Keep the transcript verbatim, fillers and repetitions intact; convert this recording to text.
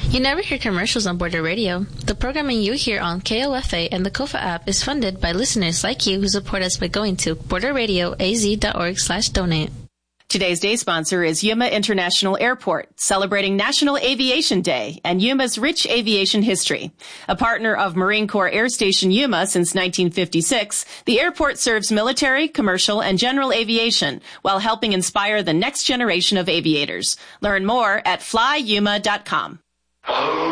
You never hear commercials on Border Radio. The programming you hear on K O F A and the Kofa app is funded by listeners like you who support us by going to border radio a z dot org slash donate. Today's day sponsor is Yuma International Airport, celebrating National Aviation Day and Yuma's rich aviation history. A partner of Marine Corps Air Station Yuma since nineteen fifty-six, the airport serves military, commercial, and general aviation while helping inspire the next generation of aviators. Learn more at fly yuma dot com.